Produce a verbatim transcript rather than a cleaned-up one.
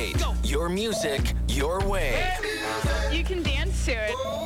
eight. Your music, your way. You can dance to it.